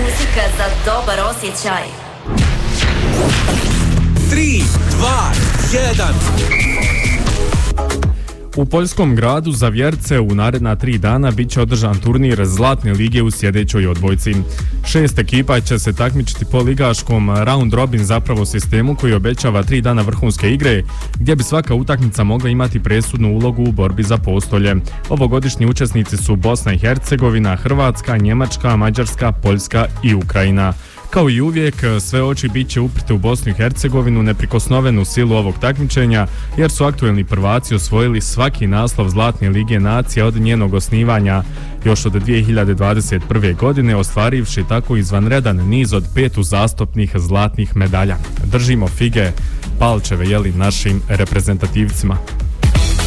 Muzika za dobar osjećaj. 3, 2, 1. U poljskom gradu Zavjerce u naredna 3 dana bit će održan turnir Zlatne lige u sljedećoj odbojci. 6 ekipa će se takmičiti po ligaškom round robin zapravo sistemu koji obećava 3 dana vrhunske igre, gdje bi svaka utakmica mogla imati presudnu ulogu u borbi za postolje. Ovogodišnji učesnici su Bosna i Hercegovina, Hrvatska, Njemačka, Mađarska, Poljska i Ukrajina. Kao i uvijek, sve oči bit će uprte u Bosnu i Hercegovinu, neprikosnovenu silu ovog takmičenja, jer su aktuelni prvaci osvojili svaki naslov Zlatne lige nacija od njenog osnivanja još od 2021. godine, ostvarivši tako izvanredan niz od 5 uzastopnih zlatnih medalja. Držimo fige palčeve našim reprezentativcima.